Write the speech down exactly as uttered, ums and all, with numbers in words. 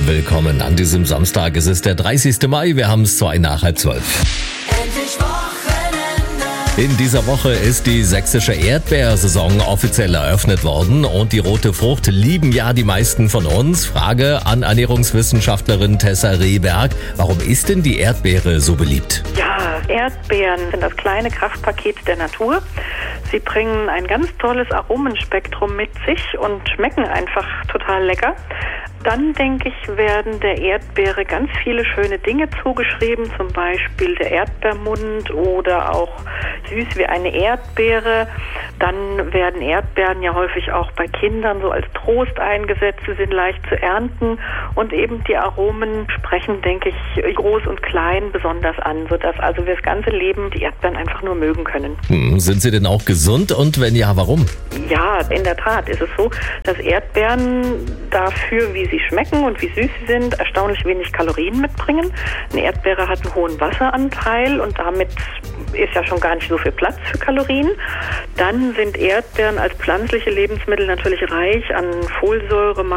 Willkommen an diesem Samstag. Es ist der dreißigste Mai. Wir haben es zwei nach halb zwölf. Endlich Wochenende. In dieser Woche ist die sächsische Erdbeersaison offiziell eröffnet worden und die rote Frucht lieben ja die meisten von uns. Frage an Ernährungswissenschaftlerin Tessa Rehberg. Warum ist denn die Erdbeere so beliebt? Ja, Erdbeeren sind das kleine Kraftpaket der Natur. Sie bringen ein ganz tolles Aromenspektrum mit sich und schmecken einfach total lecker. Dann, denke ich, werden der Erdbeere ganz viele schöne Dinge zugeschrieben, zum Beispiel der Erdbeermund oder auch süß wie eine Erdbeere. Dann werden Erdbeeren ja häufig auch bei Kindern so als Trost eingesetzt, sie sind leicht zu ernten und eben die Aromen sprechen, denke ich, groß und klein besonders an, sodass also wir das ganze Leben die Erdbeeren einfach nur mögen können. Hm, sind sie denn auch gesund und wenn ja, warum? Ja, in der Tat ist es so, dass Erdbeeren dafür, wie sie schmecken und wie süß sie sind, erstaunlich wenig Kalorien mitbringen. Eine Erdbeere hat einen hohen Wasseranteil und damit ist ja schon gar nicht so viel Platz für Kalorien. Dann sind Erdbeeren als pflanzliche Lebensmittel natürlich reich an Folsäure,